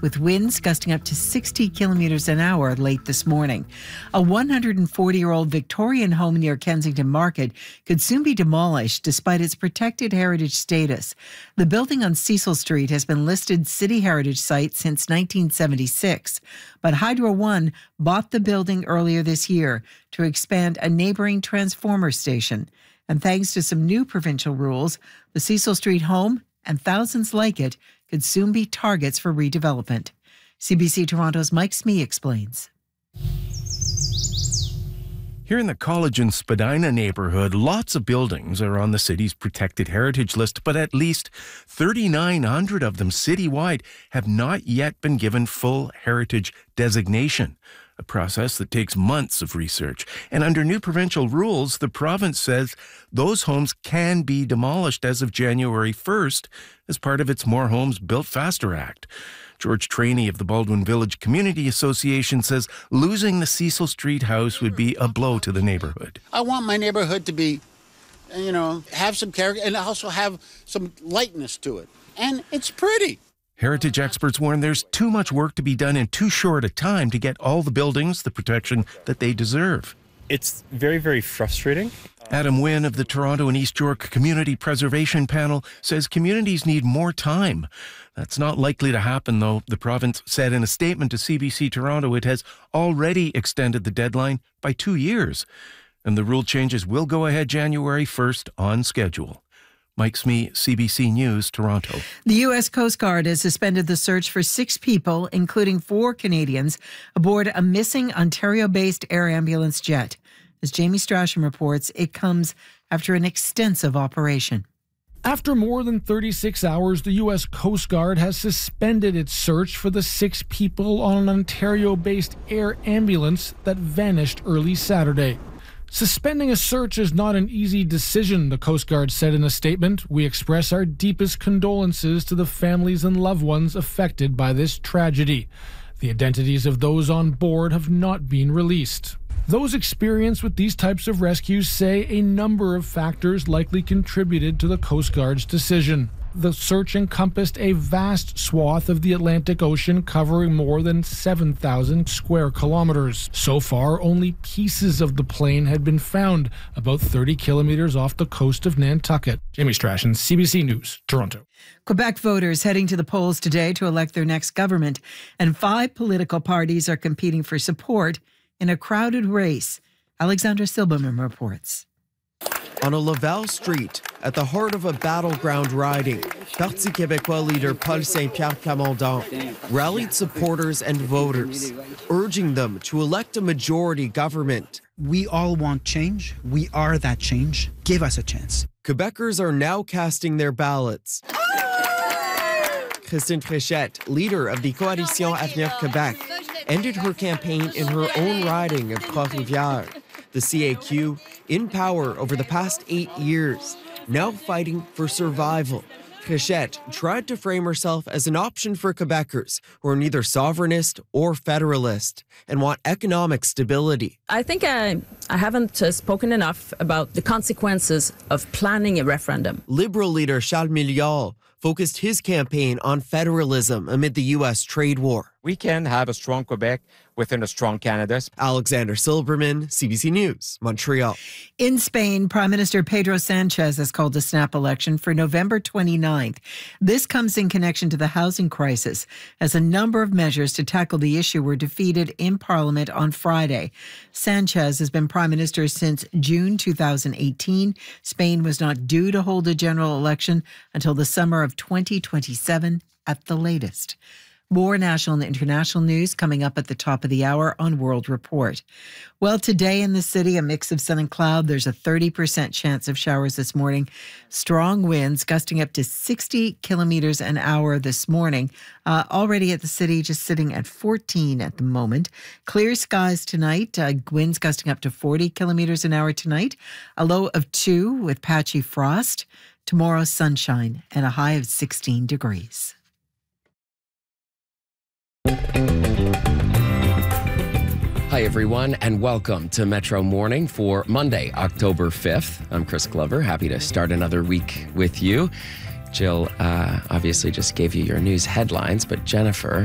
with winds gusting up to 60 kilometers an hour late this morning. A 140-year-old Victorian home near Kensington Market could soon be demolished despite its protected heritage status. The building on Cecil Street has been listed City Heritage Site since 1976, but Hydro One bought the building earlier this year to expand a neighboring transformer station. And thanks to some new provincial rules, the Cecil Street home and thousands like it could soon be targets for redevelopment. CBC Toronto's Mike Smee explains. Here in the College and Spadina neighborhood, lots of buildings are on the city's protected heritage list, but at least 3,900 of them citywide have not yet been given full heritage designation, a process that takes months of research. And under new provincial rules, the province says those homes can be demolished as of January 1st as part of its More Homes Built Faster Act. George Trainey of the Baldwin Village Community Association says losing the Cecil Street house would be a blow to the neighborhood. I want my neighborhood to be, have some character and also have some lightness to it. And it's pretty. Heritage experts warn there's too much work to be done in too short a time to get all the buildings the protection that they deserve. It's very, very frustrating. Adam Wynn of the Toronto and East York Community Preservation Panel says communities need more time. That's not likely to happen, though. The province said in a statement to CBC Toronto it has already extended the deadline by 2 years. And the rule changes will go ahead January 1st on schedule. Mike Smee, CBC News, Toronto. The U.S. Coast Guard has suspended the search for 6 people, including 4 Canadians, aboard a missing Ontario-based air ambulance jet. As Jamie Strachan reports, it comes after an extensive operation. After more than 36 hours, the U.S. Coast Guard has suspended its search for the 6 people on an Ontario-based air ambulance that vanished early Saturday. Suspending a search is not an easy decision, the Coast Guard said in a statement. We express our deepest condolences to the families and loved ones affected by this tragedy. The identities of those on board have not been released. Those experienced with these types of rescues say a number of factors likely contributed to the Coast Guard's decision. The search encompassed a vast swath of the Atlantic Ocean covering more than 7,000 square kilometers. So far, only pieces of the plane had been found, about 30 kilometers off the coast of Nantucket. Jamie Strachan, CBC News, Toronto. Quebec voters heading to the polls today to elect their next government, and 5 political parties are competing for support in a crowded race. Alexandra Silberman reports. On a Laval street, at the heart of a battleground riding, Parti Québécois leader Paul Saint-Pierre Plamondon rallied supporters and voters, urging them to elect a majority government. We all want change. We are that change. Give us a chance. Quebecers are now casting their ballots. Christine Fréchette, leader of the Coalition Avenir Québec, ended her campaign in her own riding of Trois-Rivières. The CAQ, in power over the past 8 years, now fighting for survival. Fréchette tried to frame herself as an option for Quebecers who are neither sovereignist or federalist and want economic stability. I think I haven't spoken enough about the consequences of planning a referendum. Liberal leader Charles Milliard focused his campaign on federalism amid the U.S. trade war. We can have a strong Quebec within a strong Canada. Alexander Silberman, CBC News, Montreal. In Spain, Prime Minister Pedro Sanchez has called a snap election for November 29th. This comes in connection to the housing crisis, as a number of measures to tackle the issue were defeated in Parliament on Friday. Sanchez has been Prime Minister since June 2018. Spain was not due to hold a general election until the summer of 2027 at the latest. More national and international news coming up at the top of the hour on World Report. Well, today in the city, a mix of sun and cloud. There's a 30% chance of showers this morning. Strong winds gusting up to 60 kilometers an hour this morning. Already at the city, just sitting at 14 at the moment. Clear skies tonight. Winds gusting up to 40 kilometers an hour tonight. A low of 2 with patchy frost. Tomorrow, sunshine and a high of 16 degrees. Hi, everyone, and welcome to Metro Morning for Monday, October 5th. I'm Chris Glover. Happy to start another week with you. Jill obviously just gave you your news headlines, but Jennifer